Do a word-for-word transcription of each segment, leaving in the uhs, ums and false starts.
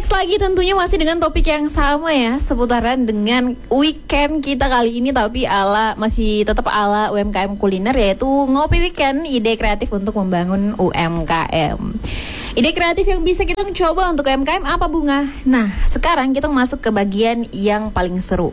next lagi tentunya masih dengan topik yang sama ya, seputaran dengan weekend kita kali ini, tapi ala masih tetap ala U M K M kuliner, yaitu ngopi weekend, ide kreatif untuk membangun U M K M. Ide kreatif yang bisa kita coba untuk U M K M apa, Bunga? Nah, sekarang kita masuk ke bagian yang paling seru.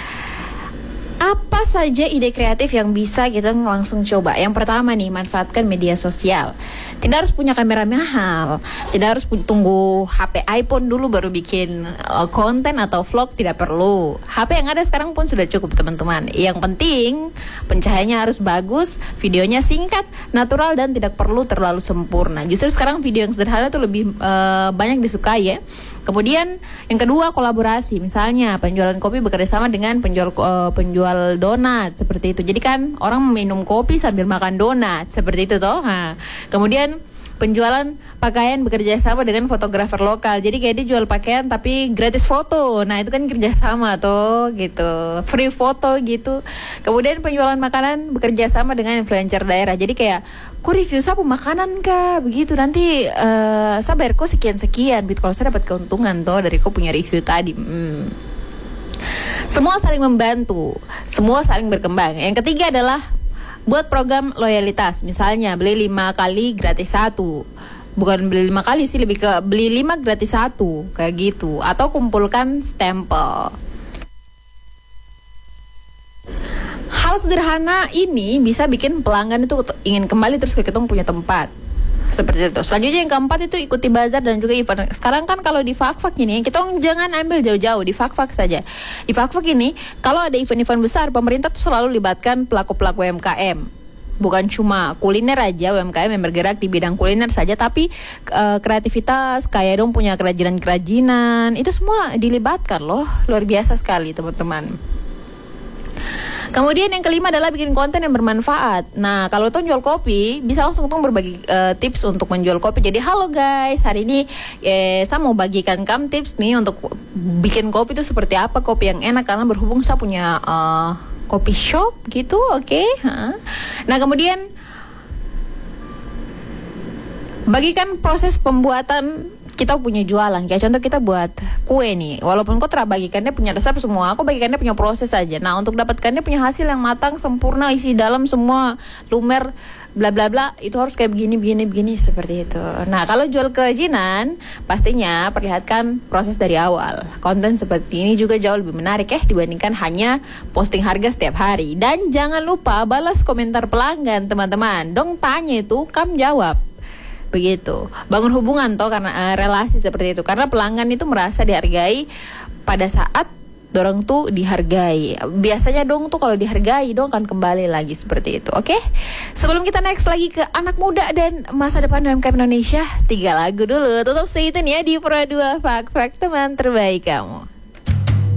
Apa saja ide kreatif yang bisa kita langsung coba? Yang pertama nih, manfaatkan media sosial. Tidak harus punya kamera mahal, tidak harus tunggu H P iPhone dulu baru bikin uh, konten atau vlog, tidak perlu. H P yang ada sekarang pun sudah cukup, teman-teman. Yang penting pencahayaannya harus bagus, videonya singkat, natural, dan tidak perlu terlalu sempurna. Justru sekarang video yang sederhana itu lebih uh, banyak disukai ya. Kemudian yang kedua, kolaborasi. Misalnya penjualan kopi bekerjasama dengan penjual uh, penjual donat, seperti itu. Jadi kan orang minum kopi sambil makan donat, seperti itu toh. Nah, kemudian penjualan pakaian bekerja sama dengan fotografer lokal. Jadi kayak dia jual pakaian tapi gratis foto. Nah, itu kan kerjasama tuh gitu. Free foto gitu. Kemudian penjualan makanan bekerja sama dengan influencer daerah. Jadi kayak, kok review sapu makanan kah? Begitu nanti uh, sabar kok sekian-sekian. Bit kalau saya dapat keuntungan tuh dari kok punya review tadi. Hmm. Semua saling membantu, semua saling berkembang. Yang ketiga adalah buat program loyalitas. Misalnya beli lima kali gratis satu. Bukan beli lima kali sih, lebih ke beli lima gratis satu, kayak gitu. Atau kumpulkan stempel. Hal sederhana ini bisa bikin pelanggan itu ingin kembali terus ke ketemu punya tempat. Seperti itu. Selanjutnya yang keempat itu ikuti bazar dan juga event. Sekarang kan kalau di Fakfak ini, kita jangan ambil jauh-jauh, di Fakfak saja. Di Fakfak ini, kalau ada event-event besar, pemerintah tuh selalu libatkan pelaku-pelaku U M K M. Bukan cuma kuliner aja, U M K M yang bergerak di bidang kuliner saja, tapi uh, kreativitas, kayak dong punya kerajinan-kerajinan, itu semua dilibatkan loh. Luar biasa sekali, teman-teman. Kemudian yang kelima adalah bikin konten yang bermanfaat. Nah, kalau tuh jual kopi, bisa langsung tuh berbagi uh, tips untuk menjual kopi. Jadi, halo guys, hari ini eh, saya mau bagikan kamu tips nih untuk bikin kopi itu seperti apa, kopi yang enak, karena berhubung saya punya uh, kopi shop gitu, oke? Okay? Nah, kemudian bagikan proses pembuatan. Kita punya jualan, kayak contoh kita buat kue nih, walaupun kau terbagikannya punya resep semua, aku bagikannya punya proses saja. Nah, untuk dapatkannya punya hasil yang matang, sempurna, isi dalam semua lumer, bla bla bla, itu harus kayak begini, begini, begini, seperti itu. Nah, kalau jual kerajinan, pastinya perlihatkan proses dari awal. Konten seperti ini juga jauh lebih menarik ya, dibandingkan hanya posting harga setiap hari. Dan jangan lupa balas komentar pelanggan, teman-teman. Dong tanya itu, kamu jawab. Begitu, bangun hubungan toh, karena uh, relasi seperti itu, karena pelanggan itu merasa dihargai pada saat dorong tuh dihargai. Biasanya dong tuh kalau dihargai dong kan kembali lagi, seperti itu. Oke, okay? Sebelum kita next lagi ke anak muda dan masa depan U M K M Indonesia, tiga lagu dulu. Tetap stay tune ya di Pro dua Fak Fak, teman terbaik kamu.